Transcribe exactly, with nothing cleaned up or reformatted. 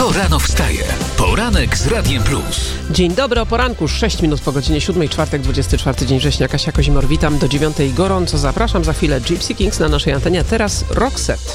Kto rano wstaje? Poranek z Radiem Plus. Dzień dobry, o poranku, sześć minut po godzinie siódmej, czwartek, dwudziestego czwartego dzień września. Kasia Kozimor, witam do dziewiątej gorąco. Zapraszam za chwilę Gypsy Kings na naszej antenie, a teraz Roxette.